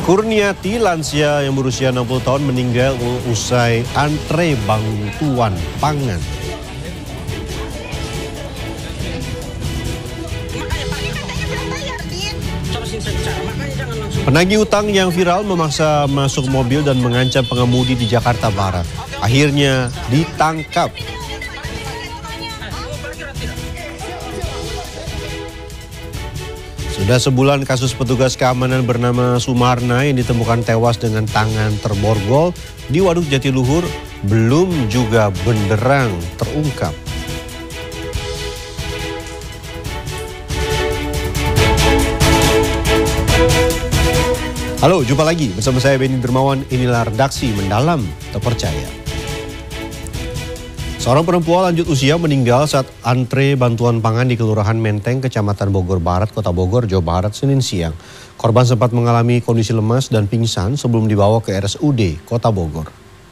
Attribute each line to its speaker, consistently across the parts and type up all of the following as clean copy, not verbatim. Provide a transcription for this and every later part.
Speaker 1: Kurniati, lansia yang berusia 60 tahun meninggal usai antre bantuan pangan. Penagih utang yang viral memaksa masuk mobil dan mengancam pengemudi di Jakarta Barat. Akhirnya ditangkap. Sudah sebulan kasus petugas keamanan bernama Sumarna yang ditemukan tewas dengan tangan terborgol di Waduk Jatiluhur belum juga benderang terungkap. Halo, jumpa lagi bersama saya Benny Dermawan. Inilah redaksi Mendalam Terpercaya. Seorang perempuan lanjut usia meninggal saat antre bantuan pangan di Kelurahan Menteng, Kecamatan Bogor Barat, Kota Bogor, Jawa Barat, Senin siang. Korban sempat mengalami kondisi lemas dan pingsan sebelum dibawa ke RSUD Kota Bogor.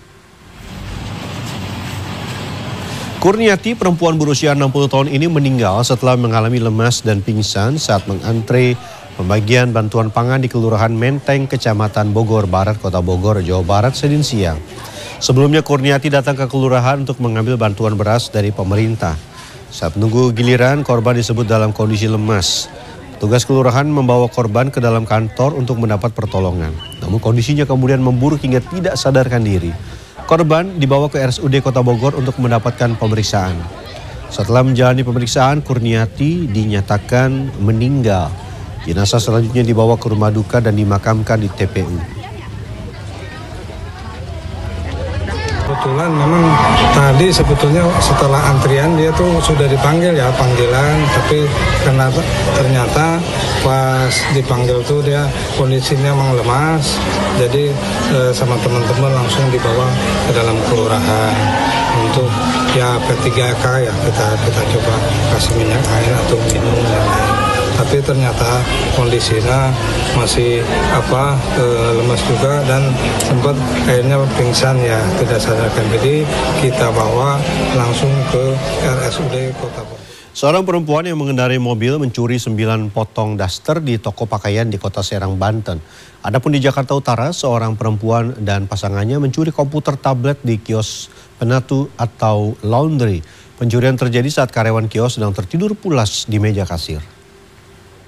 Speaker 1: Kurniati, perempuan berusia 60 tahun ini meninggal setelah mengalami lemas dan pingsan saat mengantre pembagian bantuan pangan di Kelurahan Menteng, Kecamatan Bogor Barat, Kota Bogor, Jawa Barat, Senin siang. Sebelumnya Kurniati datang ke kelurahan untuk mengambil bantuan beras dari pemerintah. Saat menunggu giliran, korban disebut dalam kondisi lemas. Petugas kelurahan membawa korban ke dalam kantor untuk mendapat pertolongan. Namun kondisinya kemudian memburuk hingga tidak sadarkan diri. Korban dibawa ke RSUD Kota Bogor untuk mendapatkan pemeriksaan. Setelah menjalani pemeriksaan, Kurniati dinyatakan meninggal. Jenazah selanjutnya dibawa ke rumah duka dan dimakamkan di TPU.
Speaker 2: Kebetulan memang tadi sebetulnya setelah antrian dia tuh sudah dipanggil ya, panggilan, tapi karena ternyata pas dipanggil tuh dia kondisinya memang lemas, jadi sama teman-teman langsung dibawa ke dalam kelurahan untuk ya P3K ya, kita coba kasih minyak air atau minum dan lain. Tapi ternyata kondisinya masih lemas juga dan sempat akhirnya pingsan ya, tidak sadarkan diri. Kita bawa langsung ke RSUD Kota Bogor.
Speaker 1: Seorang perempuan yang mengendarai mobil mencuri 9 potong daster di toko pakaian di Kota Serang, Banten. Adapun di Jakarta Utara, seorang perempuan dan pasangannya mencuri komputer tablet di kios penatu atau laundry. Pencurian terjadi saat karyawan kios sedang tertidur pulas di meja kasir.